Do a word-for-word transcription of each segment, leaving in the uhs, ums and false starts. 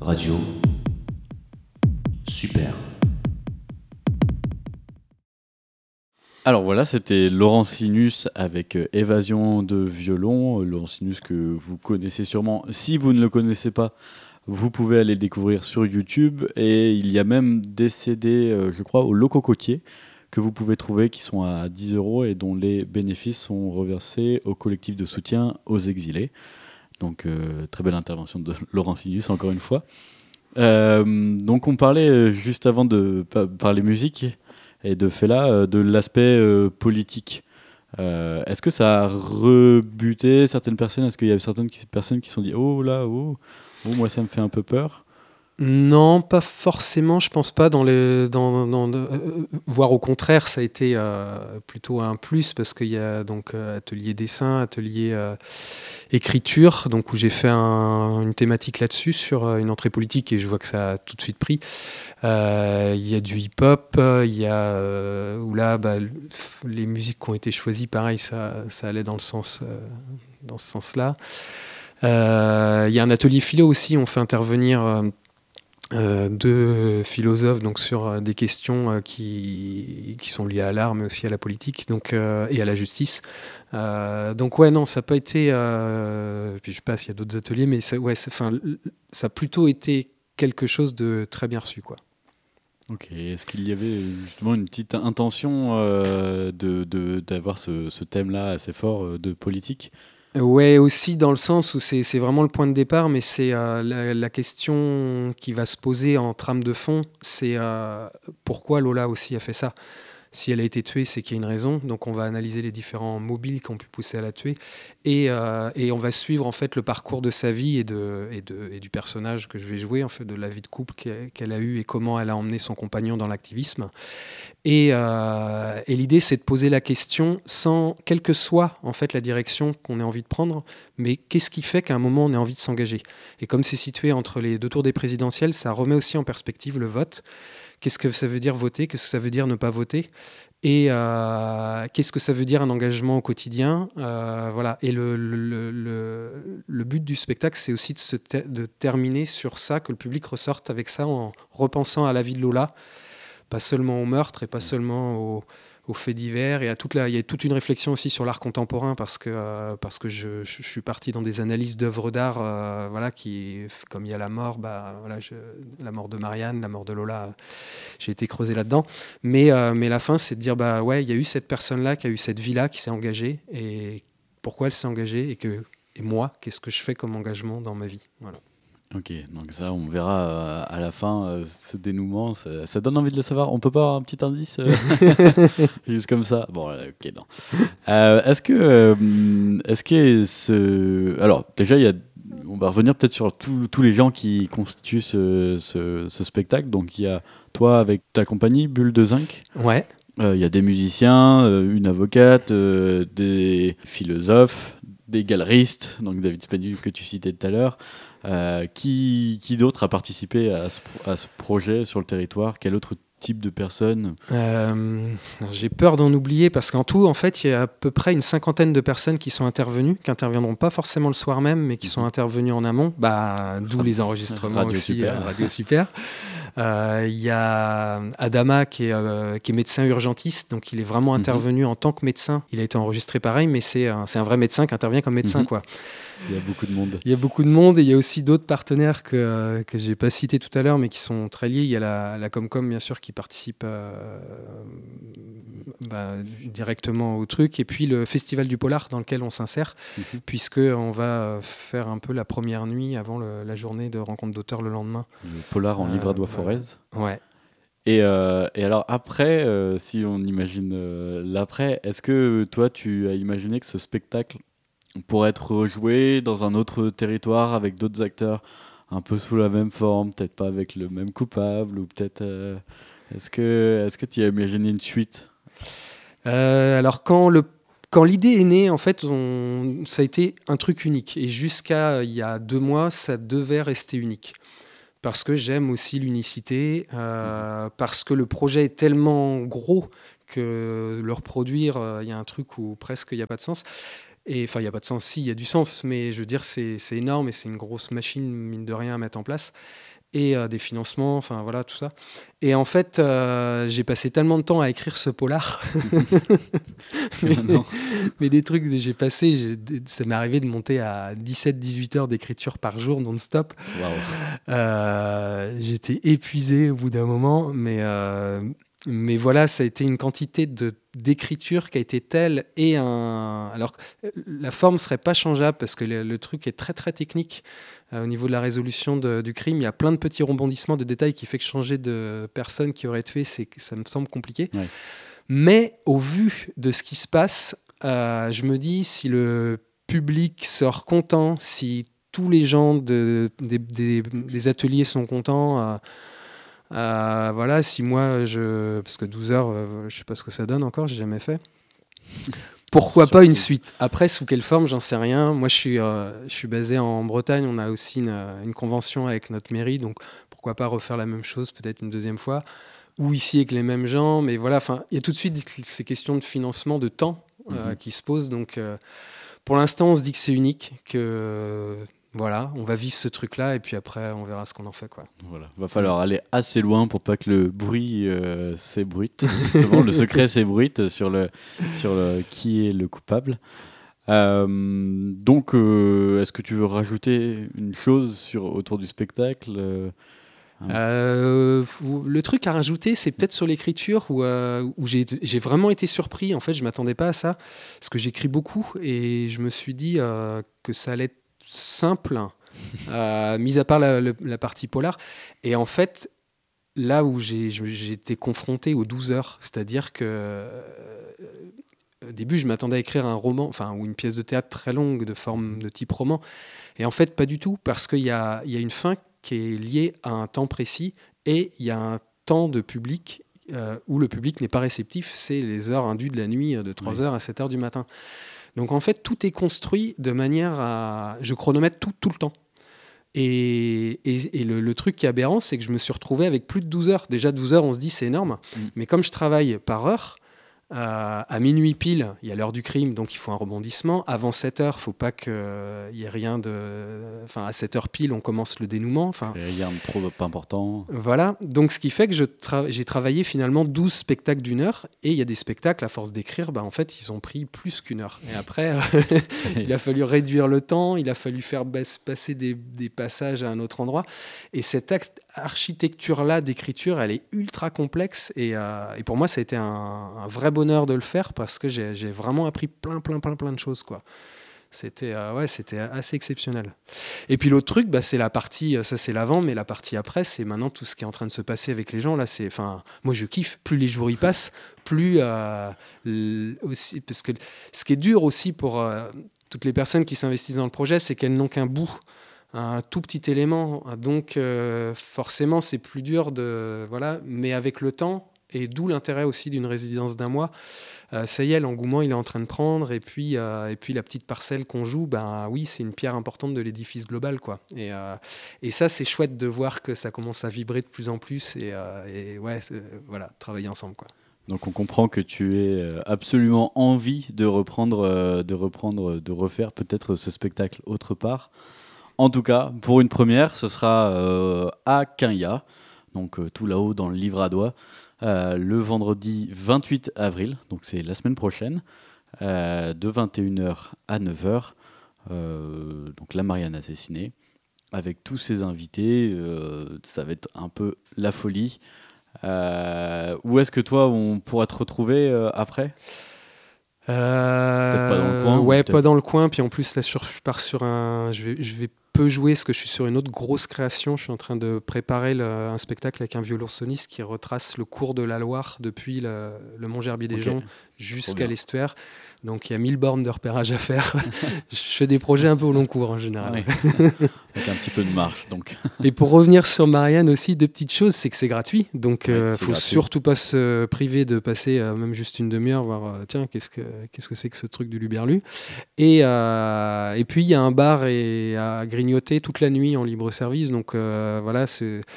Radio. Super. Alors voilà, c'était Laurent Sinus avec euh, Évasion de violon. Euh, Laurent Sinus que vous connaissez sûrement. Si vous ne le connaissez pas, vous pouvez aller le découvrir sur YouTube. Et il y a même des C D, euh, je crois, au Loco Cotier que vous pouvez trouver qui sont à dix euros et dont les bénéfices sont reversés au collectif de soutien aux exilés. Donc euh, très belle intervention de Laurent Sinus encore une fois. Euh, donc on parlait euh, juste avant de pa- parler musique et de Fela, euh, de l'aspect euh, politique. Euh, est-ce que ça a rebuté certaines personnes? Est-ce qu'il y a certaines qui, personnes qui se sont dit oh là, oh, oh, moi ça me fait un peu peur? Non, pas forcément, je pense pas. Dans les, dans, dans, dans, euh, voire au contraire, ça a été euh, plutôt un plus parce qu'il y a donc euh, atelier dessin, atelier euh, écriture, donc où j'ai fait un, une thématique là-dessus sur euh, une entrée politique et je vois que ça a tout de suite pris. Euh, Il y a du hip-hop, il y a euh, où là, bah, les musiques qui ont été choisies, pareil, ça, ça allait dans le sens, euh, dans ce sens-là. Euh, Il y a un atelier philo aussi, on fait intervenir. Euh, Euh, deux philosophes donc sur euh, des questions euh, qui, qui sont liées à l'art mais aussi à la politique donc, euh, et à la justice. Euh, donc ouais non ça n'a pas été euh, puis je sais pas s'il y a d'autres ateliers mais ça, ouais, ça, ça a plutôt été quelque chose de très bien reçu quoi. Ok, est-ce qu'il y avait justement une petite intention euh, de, de, d'avoir ce, ce thème-là assez fort euh, de politique? Ouais, aussi dans le sens où c'est, c'est vraiment le point de départ, mais c'est euh, la, la question qui va se poser en trame de fond, c'est euh, pourquoi Lola aussi a fait ça. Si elle a été tuée, c'est qu'il y a une raison. Donc on va analyser les différents mobiles qui ont pu pousser à la tuer. Et, euh, et on va suivre en fait le parcours de sa vie et, de, et, de, et du personnage que je vais jouer, en fait, de la vie de couple qu'elle a eue et comment elle a emmené son compagnon dans l'activisme. Et, euh, et l'idée, c'est de poser la question sans, quelle que soit en fait la direction qu'on ait envie de prendre, mais qu'est-ce qui fait qu'à un moment on ait envie de s'engager. Et comme c'est situé entre les deux tours des présidentielles, ça remet aussi en perspective le vote. Qu'est-ce que ça veut dire voter? Qu'est-ce que ça veut dire ne pas voter? Et euh, qu'est-ce que ça veut dire un engagement au quotidien? euh, Voilà. Et le, le, le, le but du spectacle, c'est aussi de, se ter- de terminer sur ça, que le public ressorte avec ça en repensant à la vie de Lola, pas seulement au meurtre et pas seulement au, aux faits divers. Et à toute la, il y a toute une réflexion aussi sur l'art contemporain parce que, euh, parce que je, je, je suis parti dans des analyses d'œuvres d'art, euh, voilà, qui, comme il y a la mort, bah, voilà, je, la mort de Marianne, la mort de Lola, j'ai été creusé là-dedans. Mais, euh, mais la fin, c'est de dire, bah ouais, il y a eu cette personne-là qui a eu cette vie-là, qui s'est engagée, et pourquoi elle s'est engagée, et, que, et moi, qu'est-ce que je fais comme engagement dans ma vie. Voilà. Ok, donc ça, on verra euh, à la fin euh, ce dénouement. Ça, ça donne envie de le savoir. On peut pas avoir un petit indice euh, juste comme ça? Bon, euh, ok, non. Euh, est-ce que, euh, est-ce que ce... Alors, déjà, il y a... on va revenir peut-être sur tous tous les gens qui constituent ce, ce, ce spectacle. Donc, il y a toi avec ta compagnie, Bulle de Zinc. Ouais. Euh, Il y a des musiciens, euh, une avocate, euh, des philosophes, des galeristes, donc David Spenu que tu citais tout à l'heure. Euh, qui, qui d'autre a participé à ce, à ce projet sur le territoire? Quel autre type de personnes? Euh, j'ai peur d'en oublier parce qu'en tout, en fait, il y a à peu près une cinquantaine de personnes qui sont intervenues, qui interviendront pas forcément le soir même, mais qui sont intervenues en amont. Bah, d'où les enregistrements Radio aussi. Super. Euh, Radio Super. Euh, Il y a Adama qui est, euh, qui est médecin urgentiste, donc il est vraiment intervenu mm-hmm. en tant que médecin. Il a été enregistré pareil, mais c'est un, c'est un vrai médecin qui intervient comme médecin, mm-hmm. quoi. Il y a beaucoup de monde. Il y a beaucoup de monde et il y a aussi d'autres partenaires que, euh, que je n'ai pas cités tout à l'heure, mais qui sont très liés. Il y a la, la Comcom, bien sûr, qui participe euh, bah, directement au truc. Et puis le Festival du Polar, dans lequel on s'insère, mm-hmm. puisqu'on va faire un peu la première nuit avant le, la journée de rencontre d'auteurs le lendemain. Le Polar en euh, Livradois-Forez. Ouais. Et, euh, et alors après, euh, si on imagine euh, l'après, est-ce que toi, tu as imaginé que ce spectacle pour être rejoué dans un autre territoire avec d'autres acteurs un peu sous la même forme, peut-être pas avec le même coupable, ou peut-être euh, est-ce que est-ce que tu as imaginé une suite? euh, Alors quand le quand l'idée est née, en fait, on, ça a été un truc unique, et jusqu'à il y a deux mois, ça devait rester unique. Parce que j'aime aussi l'unicité, euh, parce que le projet est tellement gros que le reproduire, il euh, y a un truc où presque il n'y a pas de sens. Et enfin, il n'y a pas de sens. Si, il y a du sens, mais je veux dire, c'est, c'est énorme et c'est une grosse machine, mine de rien, à mettre en place. Et euh, des financements, enfin voilà, tout ça. Et en fait, euh, j'ai passé tellement de temps à écrire ce polar, mais, Non. mais des trucs, j'ai passé, j'ai- ça m'est arrivé de monter à dix-sept dix-huit heures d'écriture par jour non-stop. Waouh. Euh, j'étais épuisé au bout d'un moment, mais, euh, mais voilà, ça a été une quantité de, d'écriture qui a été telle et un... Alors, la forme serait pas changeable parce que le, le truc est très très technique. Euh, au niveau de la résolution de- du crime, il y a plein de petits rebondissements de détails qui fait que changer de personne qui aurait tué, c'est, ça me semble compliqué. Ouais. Mais au vu de ce qui se passe, euh, je me dis si le public sort content, si tous les gens de, des, des- des ateliers sont contents, euh, euh, voilà, si moi, je, parce que douze heures, euh, je sais pas ce que ça donne encore, j'ai jamais fait. Pourquoi pas une Surprise. suite? Après, sous quelle forme, j'en sais rien. Moi, je suis, euh, je suis basé en Bretagne. On a aussi une, euh, une convention avec notre mairie. Donc, pourquoi pas refaire la même chose, peut-être une deuxième fois. Ou ici avec les mêmes gens. Mais voilà, enfin, il y a tout de suite ces questions de financement, de temps euh, Mhm. qui se posent. Donc, euh, pour l'instant, on se dit que c'est unique, que euh, voilà, on va vivre ce truc-là. Et puis après, on verra ce qu'on en fait, quoi. Voilà, va falloir aller assez loin pour pas que le bruit euh, s'ébruite. Justement, le secret s'ébruite sur le sur le qui est le coupable. Euh, donc, euh, est-ce que tu veux rajouter une chose sur autour du spectacle euh, un- Euh, faut- le truc à rajouter, c'est peut-être sur l'écriture où, euh, où j'ai, j'ai vraiment été surpris. En fait, je m'attendais pas à ça parce que j'écris beaucoup et je me suis dit euh, que ça allait être simple, euh, mis à part la, le- la partie polar. Et en fait, là où j'ai, je- j'ai été confronté aux douze heures, c'est-à-dire que euh, au début, je m'attendais à écrire un roman, enfin, ou une pièce de théâtre très longue de forme de type roman. Et en fait, pas du tout, parce qu'il y a, il y a une fin qui est liée à un temps précis et il y a un temps de public euh, où le public n'est pas réceptif. C'est les heures indues de la nuit, euh, de trois Oui. heures à sept heures du matin. Donc en fait, tout est construit de manière à... Je chronomètre tout, tout le temps. Et, et- et le, le truc qui est aberrant, c'est que je me suis retrouvé avec plus de douze heures. Déjà, douze heures, on se dit c'est énorme. Mm. Mais comme je travaille par heure, euh, à minuit pile, il y a l'heure du crime, donc il faut un rebondissement. Avant sept heures, il ne faut pas qu'il y ait rien de... Enfin, à sept heures pile, on commence le dénouement. Enfin, rien de trop pas important. voilà. Donc, ce qui fait que je tra- j'ai travaillé finalement douze spectacles d'une heure. Et il y a des spectacles, à force d'écrire, bah, en fait, ils ont pris plus qu'une heure. Et après, il a fallu réduire le temps, il a fallu faire baisse- passer des, des passages à un autre endroit. Et cette act- architecture-là d'écriture, elle est ultra complexe. Et, euh, et pour moi, ça a été un, un vrai bonheur de le faire parce que j'ai j'ai vraiment appris plein, plein, plein, plein de choses, quoi. C'était euh, ouais, c'était assez exceptionnel. Et puis l'autre truc, bah, c'est la partie, ça c'est l'avant, mais la partie après, c'est maintenant tout ce qui est en train de se passer avec les gens. Là, c'est, enfin, moi je kiffe. Plus les jours y passent, plus euh, l- aussi, parce que ce qui est dur aussi pour euh, toutes les personnes qui s'investissent dans le projet, c'est qu'elles n'ont qu'un bout, un tout petit élément. Donc euh, forcément, c'est plus dur de voilà. Mais avec le temps, et d'où l'intérêt aussi d'une résidence d'un mois. Euh, ça y est, l'engouement, il est en train de prendre. Et puis, euh, et puis la petite parcelle qu'on joue, ben oui, c'est une pierre importante de l'édifice global, quoi. Et, euh, et ça, c'est chouette de voir que ça commence à vibrer de plus en plus. Et, euh, et ouais, c'est- voilà, travailler ensemble, quoi. Donc on comprend que tu aies euh, absolument envie de reprendre, euh, de reprendre, de refaire peut-être ce spectacle autre part. En tout cas, pour une première, ce sera euh, à Quinja, donc euh, tout là-haut dans le Livradois, euh, le vendredi vingt-huit avril, donc c'est la semaine prochaine, euh, de vingt et une heures à neuf heures. Euh, donc la Marianne assassinée, avec tous ses invités, euh, ça va être un peu la folie. Euh, où est-ce que toi, on pourra te retrouver euh, après? Euh, Peut-être pas dans le coin, ou Ouais, peut-être- pas dans le coin. Puis en plus, là, sur- je pars sur un. Je vais, je vais peu jouer parce que je suis sur une autre grosse création. Je suis en train de préparer le- un spectacle avec un violoncelliste qui retrace le cours de la Loire depuis le, le Mont Gerbier des Ok. Joncs Trop jusqu'à bien. l'estuaire. Donc il y a mille bornes de repérage à faire. Je fais des projets un peu au long cours en général. Ouais. Avec un petit peu de marche, donc. Et pour revenir sur Marianne aussi, deux petites choses, c'est que c'est gratuit. Donc, il Ouais, ne c'est faut gratuit. surtout pas se priver de passer euh, même juste une demi-heure, voir, euh, tiens, qu'est-ce que qu'est-ce que c'est que ce truc du Luberlu. Et, euh, et puis, il y a un bar et à grignoter toute la nuit en libre service. Donc, euh, voilà. c'est-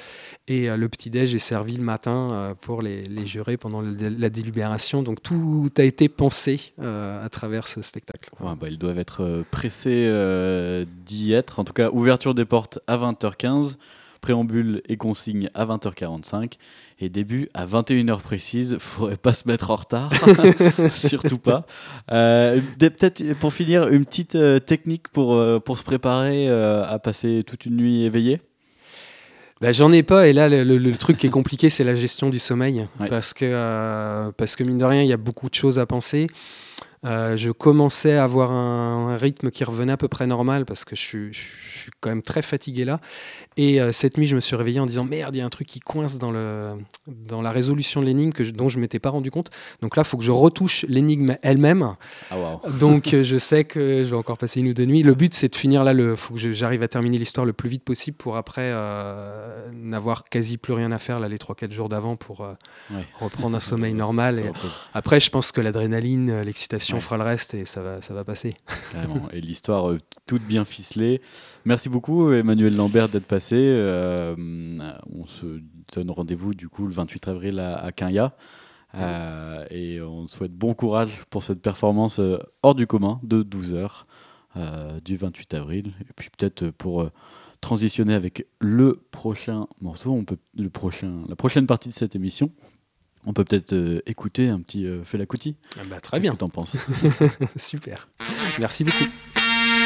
Et euh, le petit-déj est servi le matin euh, pour les, les jurés pendant le, la délibération. Donc tout a été pensé euh, à travers ce spectacle. Ouais, bah, ils doivent être euh, pressés euh, d'y être. En tout cas, ouverture des portes à vingt heures quinze, préambule et consigne à vingt heures quarante-cinq et début à vingt et une heures précises. Faudrait pas se mettre en retard, surtout pas. Euh, peut-être pour finir, une petite euh, technique pour, euh, pour se préparer euh, à passer toute une nuit éveillé. Bah, j'en ai pas, et là le, le, le truc qui est compliqué, c'est la gestion du sommeil, ouais. parce que euh, parce que mine de rien, il y a beaucoup de choses à penser. Euh, je commençais à avoir un, un rythme qui revenait à peu près normal parce que je suis, je suis quand même très fatigué là. Et euh, cette nuit, je me suis réveillé en disant merde, il y a un truc qui coince dans, le, dans la résolution de l'énigme que je, dont je ne m'étais pas rendu compte. Donc là, il faut que je retouche l'énigme elle-même. Ah, wow. Donc euh, je sais que je vais encore passer une ou deux nuits. Le but, c'est de finir là. Il faut que je, j'arrive à terminer l'histoire le plus vite possible pour après euh, n'avoir quasi plus rien à faire là, les trois quatre jours d'avant pour euh, ouais. reprendre un sommeil normal. Et après, je pense que l'adrénaline, l'excitation ouais. fera le reste et ça va, ça va passer. Carrément. Et l'histoire euh, toute bien ficelée. Merci beaucoup, Emmanuel Lambert, d'être passé. Euh, on se donne rendez-vous du coup le vingt-huit avril à, à Quinja. Euh, et on souhaite bon courage pour cette performance euh, hors du commun de douze heures euh, du vingt-huit avril. Et puis peut-être pour euh, transitionner avec le prochain morceau, on peut, le prochain, la prochaine partie de cette émission, on peut peut-être euh, écouter un petit euh, Fela Kuti. Ah bah, très Qu'est-ce bien. que t'en penses? Super. Merci beaucoup.